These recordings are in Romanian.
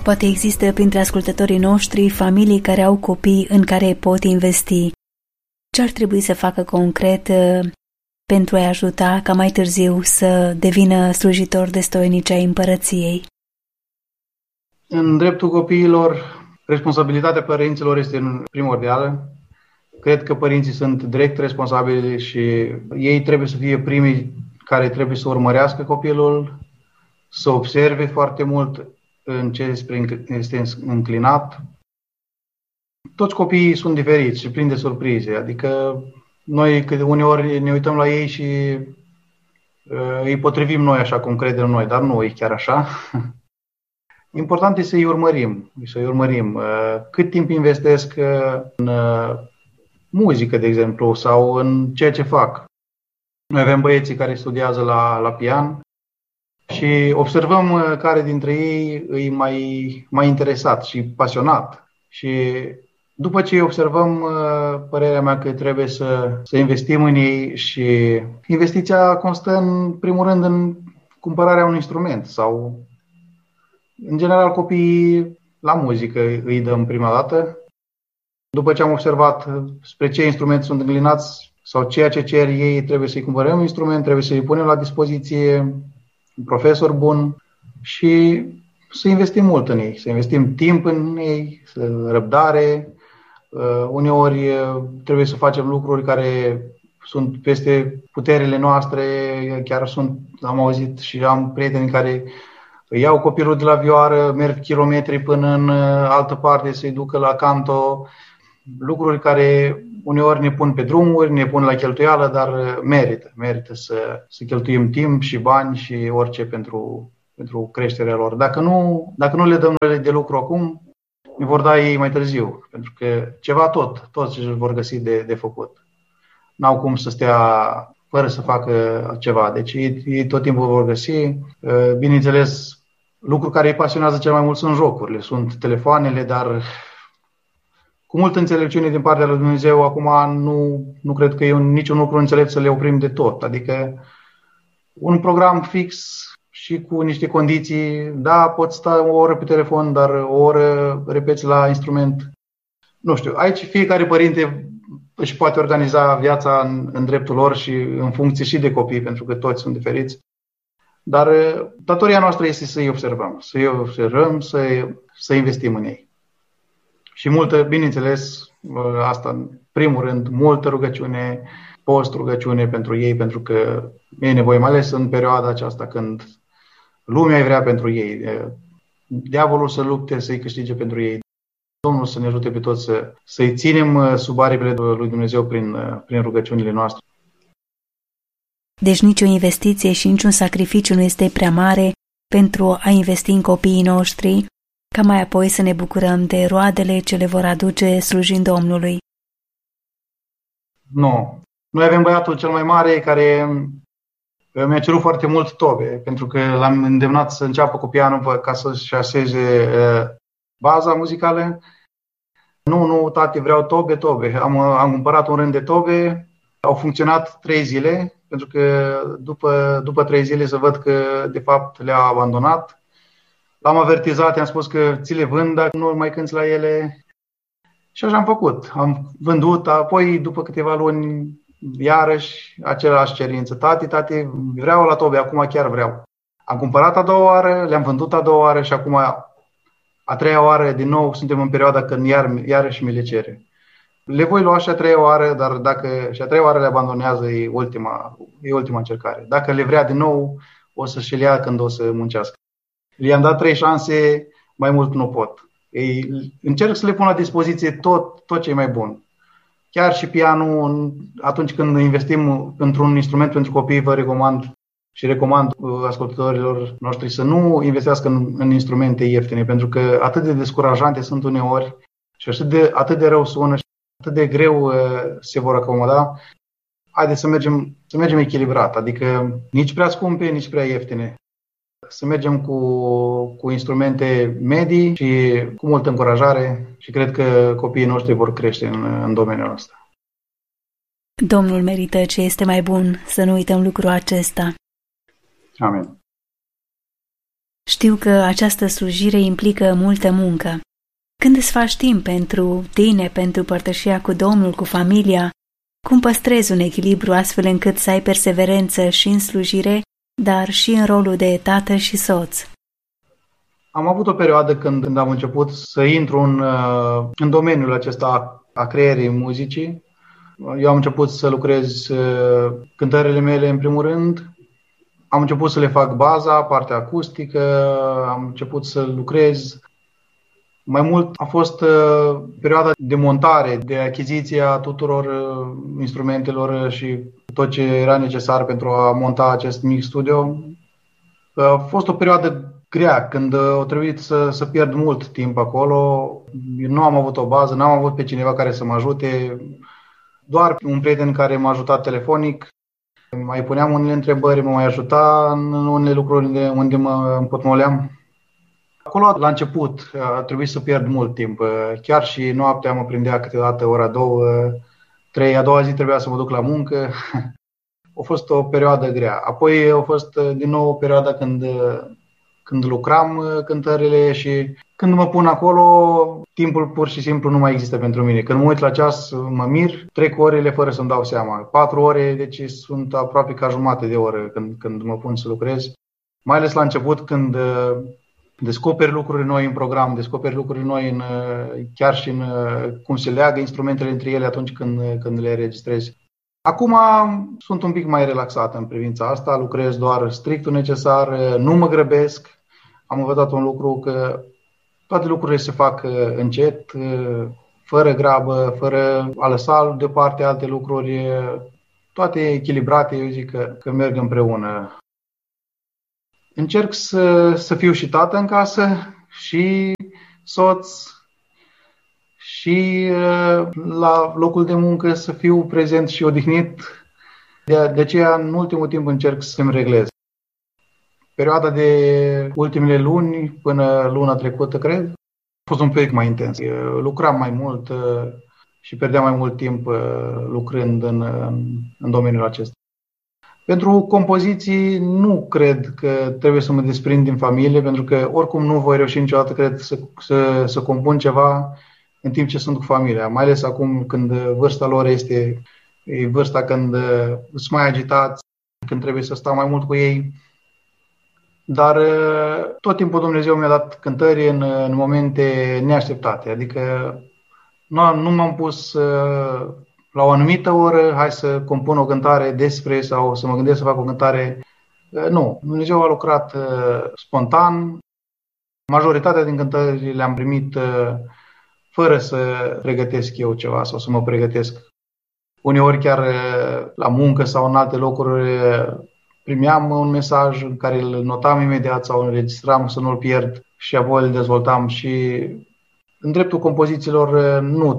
Poate există printre ascultătorii noștri familii care au copii în care pot investi. Ce ar trebui să facă concret pentru a-i ajuta ca mai târziu să devină slujitori destoinici ai împărăției? În dreptul copiilor, responsabilitatea părinților este primordială. Cred că părinții sunt direct responsabili și ei trebuie să fie primii care trebuie să urmărească copilul, să observe foarte mult în ce este înclinat. Toți copiii sunt diferiți și plini de surprize. Adică noi uneori ne uităm la ei și îi potrivim noi așa cum credem noi, dar nu e chiar așa. Important este să-i urmărim. Cât timp investesc în muzică, de exemplu, sau în ceea ce fac. Noi avem băieții care studiază la pian și observăm care dintre ei e mai interesat și pasionat. Și după ce observăm, părerea mea că trebuie să investim în ei și investiția constă în primul rând în cumpărarea unui instrument sau în general copiii la muzică îi dăm prima dată. După ce am observat spre ce instrument sunt înclinați sau ceea ce cer ei, trebuie să-i cumpărăm un instrument, trebuie să-i punem la dispoziție un profesor bun și să investim mult în ei, să investim timp în ei, răbdare. Uneori trebuie să facem lucruri care sunt peste puterile noastre, am auzit și am prieteni care iau copilul de la vioară, merg kilometri până în altă parte să-i ducă la canto, lucruri care uneori ne pun pe drumuri, ne pun la cheltuială, dar merită să cheltuim timp și bani și orice pentru creșterea lor. Dacă nu le dăm noi de lucru acum, ne vor da ei mai târziu, pentru că ceva toți își vor găsi de făcut. N-au cum să stea fără să facă ceva, deci ei tot timpul vor găsi. Bineînțeles, lucruri care îi pasionează cel mai mult sunt jocurile, sunt telefoanele, dar cu multă înțelepciune din partea lui Dumnezeu, acum nu cred că e niciun lucru înțelept să le oprim de tot. Adică un program fix și cu niște condiții, da, poți sta o oră pe telefon, dar o oră repeți la instrument. Nu știu, aici fiecare părinte își poate organiza viața în dreptul lor și în funcție și de copii, pentru că toți sunt diferiți. Dar datoria noastră este să-i observăm, să investim în ei. Și multă, bineînțeles, asta în primul rând, multă rugăciune, post-rugăciune pentru ei, pentru că e nevoie, mai ales în perioada aceasta când lumea îi vrea pentru ei. Diavolul să lupte, să-i câștige pentru ei. Domnul să ne ajute pe toți să-i ținem sub aripile lui Dumnezeu prin rugăciunile noastre. Deci nicio investiție și niciun sacrificiu nu este prea mare pentru a investi în copiii noștri, ca mai apoi să ne bucurăm de roadele ce le vor aduce slujind Domnului. Nu. Noi avem băiatul cel mai mare care mi-a cerut foarte mult tobe, pentru că l-am îndemnat să înceapă cu pianul ca să-și așeze baza muzicală. Nu, tati, vreau tobe. Am cumpărat un rând de tobe, au funcționat 3 zile, pentru că după 3 zile să văd că de fapt le-a abandonat. L-am avertizat, i-am spus că ți le vând dacă nu mai cânți la ele. Și așa am făcut. Am vândut, apoi după câteva luni iarăși același cerință. Tati, vreau la tobe, acum chiar vreau. Am cumpărat a doua oară, le-am vândut a doua oară și acum a treia oară din nou suntem în perioada când iarăși mi le cere. Le voi lua și a treia oară, dar dacă și a treia oară le abandonează, e ultima încercare. Dacă le vrea din nou, o să și le ia când o să muncească. Le-am dat 3 șanse, mai mult nu pot. Încerc să le pun la dispoziție tot ce e mai bun. Chiar și pianul, atunci când investim într-un instrument pentru copii, vă recomand ascultătorilor noștri să nu investească în instrumente ieftine, pentru că atât de descurajante sunt uneori și atât de rău sună și atât de greu se vor acomoda. Haideți să mergem echilibrat, adică nici prea scumpe, nici prea ieftine. Să mergem cu instrumente medii și cu multă încurajare și cred că copiii noștri vor crește în domeniul ăsta. Domnul merită ce este mai bun, să nu uităm lucrul acesta. Amin. Știu că această slujire implică multă muncă. Când îți faci timp pentru tine, pentru părtășia cu Domnul, cu familia, cum păstrezi un echilibru astfel încât să ai perseverență și în slujire, dar și în rolul de tată și soț? Am avut o perioadă când am început să intru în domeniul acesta a creierii muzicii. Eu am început să lucrez cântările mele în primul rând. Am început să le fac baza, partea acustică, am început să lucrez. Mai mult a fost perioada de montare, de achiziție a tuturor instrumentelor și tot ce era necesar pentru a monta acest mic studio. A fost o perioadă grea, când a trebuit să pierd mult timp acolo. Nu am avut o bază, n-am avut pe cineva care să mă ajute, doar un prieten care m-a ajutat telefonic. Mai puneam unele întrebări, mă mai ajuta în unele lucruri unde mă împotmoleam. Acolo, la început, a trebuit să pierd mult timp. Chiar și noaptea mă prindea câteodată ora 2, 3, a doua zi trebuia să mă duc la muncă. A fost o perioadă grea. Apoi a fost din nou o perioadă când lucram cântările și când mă pun acolo, timpul pur și simplu nu mai există pentru mine. Când mă uit la ceas, mă mir, trec orele fără să-mi dau seama. 4 ore, deci sunt aproape ca jumătate de oră când mă pun să lucrez. Mai ales la început, când descoperi lucruri noi în program, descoperi lucruri noi chiar și în cum se leagă instrumentele între ele atunci când le înregistrezi. Acum sunt un pic mai relaxat în privința asta, lucrez doar strictul necesar, nu mă grăbesc. Am învățat un lucru, că toate lucrurile se fac încet, fără grabă, fără a lăsa deoparte alte lucruri, toate echilibrate, eu zic că merg împreună. Încerc să fiu și tată în casă, și soț, și la locul de muncă să fiu prezent și odihnit. De aceea, în ultimul timp, încerc să-mi reglez. Perioada de ultimele luni, până luna trecută, cred, a fost un pic mai intens. Lucram mai mult și pierdeam mai mult timp lucrând în domeniul acesta. Pentru compoziții nu cred că trebuie să mă desprind din familie, pentru că oricum nu voi reuși niciodată, cred, să compun ceva în timp ce sunt cu familia. Mai ales acum când vârsta lor e vârsta când sunt mai agitați, când trebuie să stau mai mult cu ei. Dar tot timpul Dumnezeu mi-a dat cântări în momente neașteptate. Adică nu m-am pus la o anumită oră, hai să compun o cântare despre sau să mă gândesc să fac o cântare. Nu, Dumnezeu a lucrat spontan. Majoritatea din cântări le-am primit fără să pregătesc eu ceva sau să mă pregătesc. Uneori chiar la muncă sau în alte locuri primeam un mesaj în care îl notam imediat sau îl înregistram să nu-l pierd și apoi îl dezvoltam. Și în dreptul compozițiilor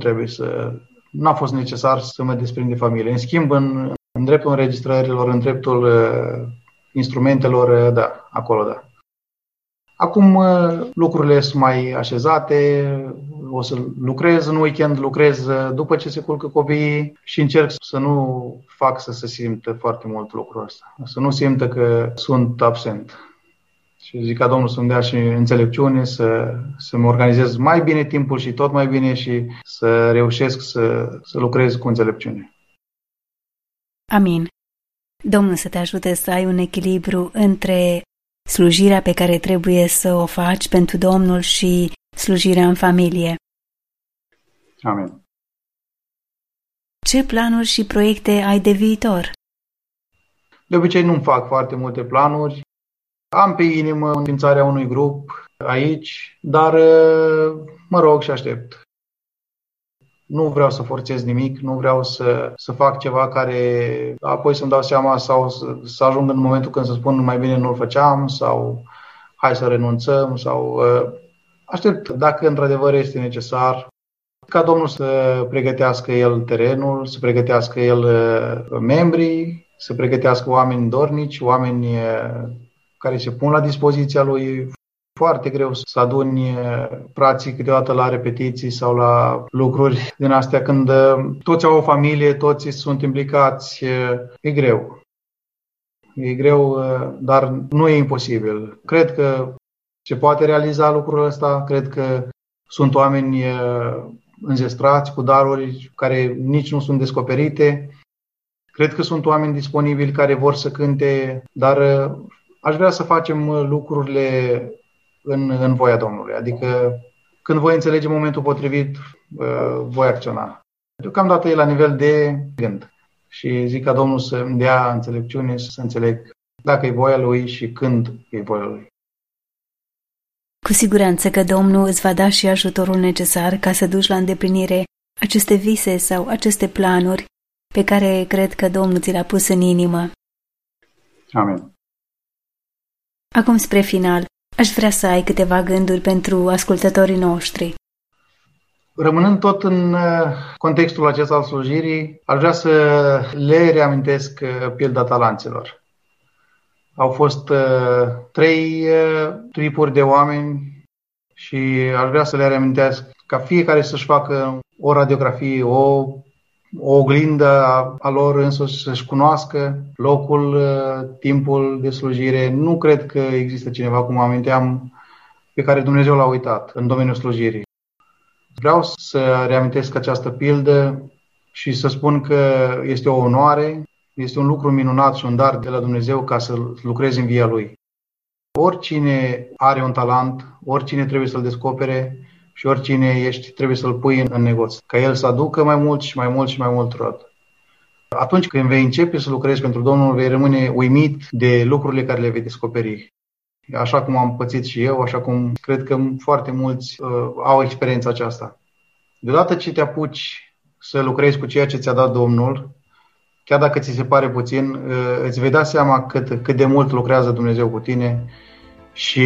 n-a fost necesar să mă desprind de familie. În schimb, în dreptul înregistrărilor, în dreptul instrumentelor, da, acolo da. Acum lucrurile sunt mai așezate, o să lucrez în weekend, lucrez după ce se culcă copiii și încerc să nu fac să se simtă foarte mult lucrul ăsta, să nu simtă că sunt absent. Și zic ca Domnul să-mi dea și înțelepciune, să-mi organizez mai bine timpul și tot mai bine și să reușesc să lucrez cu înțelepciune. Amin. Domnul să te ajute să ai un echilibru între slujirea pe care trebuie să o faci pentru Domnul și slujirea în familie. Amin. Ce planuri și proiecte ai de viitor? De obicei nu-mi fac foarte multe planuri. Am pe inimă înființarea unui grup aici, dar mă rog și aștept. Nu vreau să forțez nimic, nu vreau să fac ceva care apoi să-mi dau seama sau să ajung în momentul când să spun mai bine nu-l făceam sau hai să renunțăm sau aștept dacă într-adevăr este necesar ca Domnul să pregătească El terenul, să pregătească El membrii, să pregătească oameni dornici, oameni care se pun la dispoziția Lui. Foarte greu să aduni frații câteodată la repetiții sau la lucruri din astea când toți au o familie, toți sunt implicați. E greu. E greu, dar nu e imposibil. Cred că se poate realiza lucrul ăsta. Cred că sunt oameni înzestrați cu daruri care nici nu sunt descoperite. Cred că sunt oameni disponibili care vor să cânte, dar aș vrea să facem lucrurile în voia Domnului. Adică când voi înțelege momentul potrivit, voi acționa. Deocamdată e la nivel de gând. Și zic ca Domnul să-mi dea înțelepciune să înțeleg dacă e voia Lui și când e voia Lui. Cu siguranță că Domnul îți va da și ajutorul necesar ca să duci la îndeplinire aceste vise sau aceste planuri pe care cred că Domnul ți le-a pus în inimă. Amin. Acum, spre final, aș vrea să ai câteva gânduri pentru ascultătorii noștri. Rămânând tot în contextul acesta al slujirii, aș vrea să le reamintesc pilda talanților. Au fost 3 tipuri de oameni și aș vrea să le reamintesc ca fiecare să-și facă o radiografie, o oglindă a lor însuși, să-și cunoască locul, timpul de slujire. Nu cred că există cineva, cum aminteam, pe care Dumnezeu l-a uitat în domeniul slujirii. Vreau să reamintesc această pildă și să spun că este o onoare, este un lucru minunat și un dar de la Dumnezeu ca să lucrezi în via Lui. Oricine are un talent, oricine trebuie să-l descopere și oricine ești trebuie să-l pui în negoț, ca el să aducă mai mult și mai mult și mai mult rod. Atunci când vei începe să lucrezi pentru Domnul, vei rămâne uimit de lucrurile care le vei descoperi. Așa cum am pățit și eu, așa cum cred că foarte mulți au experiența aceasta. Deodată ce te apuci să lucrezi cu ceea ce ți-a dat Domnul, chiar dacă ți se pare puțin, îți vei da seama cât de mult lucrează Dumnezeu cu tine și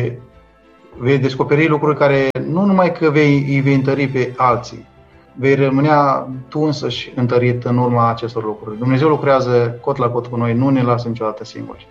vei descoperi lucruri care nu numai că îi vei întări pe alții, vei rămânea tu însăși întărit în urma acestor lucruri. Dumnezeu lucrează cot la cot cu noi, nu ne lasă niciodată singuri.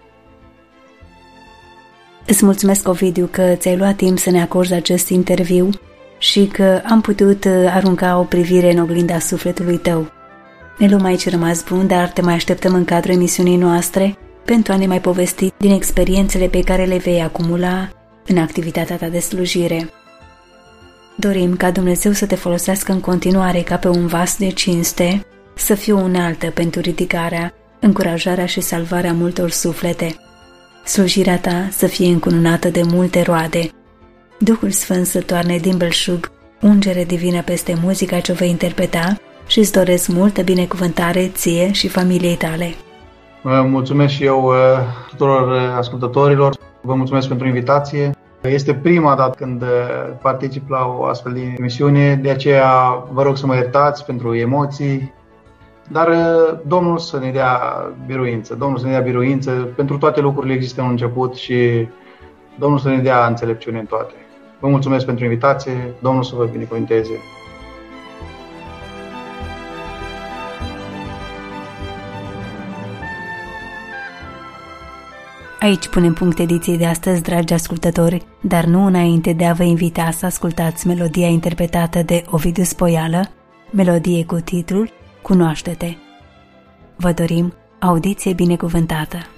Îți mulțumesc, Ovidiu, că ți-ai luat timp să ne acorzi acest interviu și că am putut arunca o privire în oglinda sufletului tău. Ne luăm aici rămas bun, dar te mai așteptăm în cadrul emisiunii noastre pentru a ne mai povesti din experiențele pe care le vei acumula în activitatea ta de slujire. Dorim ca Dumnezeu să te folosească în continuare ca pe un vas de cinste, să fie o unealtă pentru ridicarea, încurajarea și salvarea multor suflete. Slujirea ta să fie încununată de multe roade. Duhul Sfânt să toarne din belșug ungere divină peste muzica ce o vei interpreta și îți doresc multă binecuvântare ție și familiei tale. Mulțumesc și eu tuturor ascultătorilor. Vă mulțumesc pentru invitație. Este prima dată când particip la o astfel de emisiune, de aceea vă rog să mă iertați pentru emoții, dar Domnul să ne dea biruință. Domnul să ne dea biruință. Pentru toate lucrurile există un început și Domnul să ne dea înțelepciune în toate. Vă mulțumesc pentru invitație. Domnul să vă binecuvânteze. Aici punem punct ediției de astăzi, dragi ascultători, dar nu înainte de a vă invita să ascultați melodia interpretată de Ovidiu Spoială, melodie cu titlul Cunoaște-te. Vă dorim audiție binecuvântată!